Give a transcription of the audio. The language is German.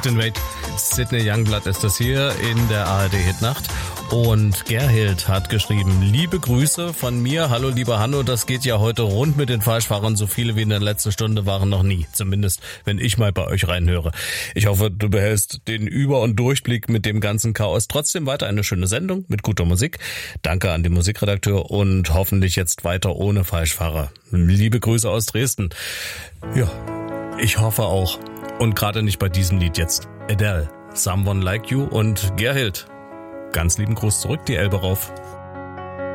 Captain Wade, Sidney Youngblood ist das hier in der ARD-Hitnacht. Und Gerhild hat geschrieben, liebe Grüße von mir. Hallo lieber Hanno, das geht ja heute rund mit den Falschfahrern. So viele wie in der letzten Stunde waren noch nie. Zumindest, wenn ich mal bei euch reinhöre. Ich hoffe, du behältst den Über- und Durchblick mit dem ganzen Chaos. Trotzdem weiter eine schöne Sendung mit guter Musik. Danke an den Musikredakteur und hoffentlich jetzt weiter ohne Falschfahrer. Liebe Grüße aus Dresden. Ja, ich hoffe auch. Und gerade nicht bei diesem Lied jetzt. Adele, Someone Like You und Gerhild. Ganz lieben Gruß zurück, die Elbe rauf.